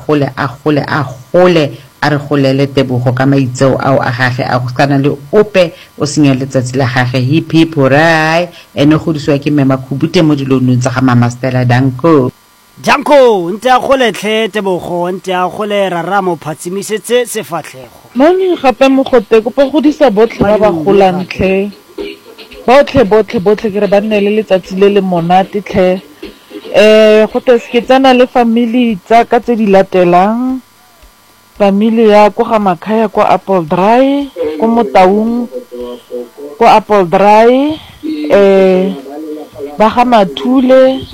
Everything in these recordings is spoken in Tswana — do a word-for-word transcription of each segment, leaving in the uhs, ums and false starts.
gole a gole a gole a re golele Tebogo ka maitseo ao a gage a go kana le ope o senya letsatsi la gage hip hip hooray ene go diswa ke Mema Khubute mo dilonong tsa ga Mama Stella Danko Janko nte a goletlhe Tebogo nte a gole rara mo phatsimisetse sefatlhego moni gape mo gote go pa go disa botlhe ba ba golantlhe botlhe botlhe botlhe ke re ba nne le letsatsi le le monate tlhe eh go te se tsana le family tsa ka tse di latelang family ya go ga Makhaya kwa Apple Dry go Motaung go Apple Dry eh ba ga Mathule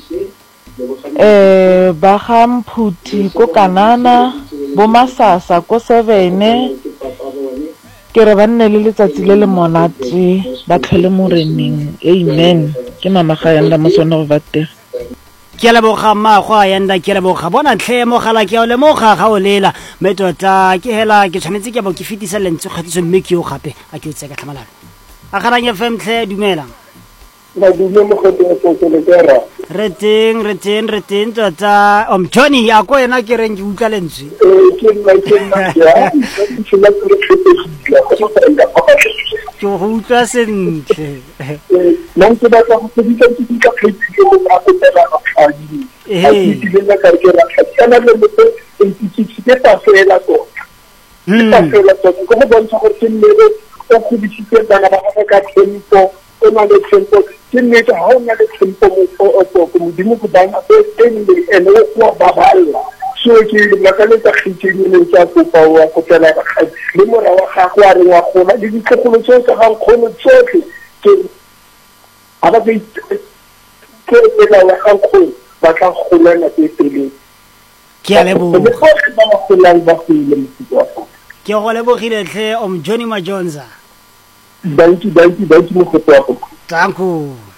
eh ba ga Mphuthi ko Kanana bo Masasa ko seven ke re ba nne le letsatsi le le monate ba tlhole moreneng amen ke Mama Gayanda mo sona go batega ke le boga mmago a yanda ke le boga bona tlhe mo gala ke o le mo ga ga o lela metota ke hela ke tshwanetse ke bo ke fitisa lentse kgatiso mme ke o gape a ke utse ka tlhamalalo a garang F M tlhe dumela ba dule mo go teng le kera re teng re teng re teng tota om Johnny ya ko ena ke reng ke utla lentswe eh ke nna ke nna ya ke tsela ke re ke go utla sentle nang ke batla go sedika ke ka kgetsi mo a go tela ga khadi eh ke le ka ke ra kana le mo e ke ke pa fela to pa fela to go mo bontsha gore ke nne o go bitse bana ba ga ka tempo o na le tempo ke nne ga o na le tempo mo o go mo dimo go bana e teng le ene o go baballa so ke le ka le ka kgetsi le tsa go pa o go tela ga khadi le mo ra wa ga go a re wa gona le ditlhogolo tse ka ga kgono tsotlhe ke aba ke ke le la ga kgono ba tla golana ke tele ke a leboga ba ba golana ba go ile motho ke go lebogile tlhe om Johnny Majonza Thank you, thank you, thank you, Danko.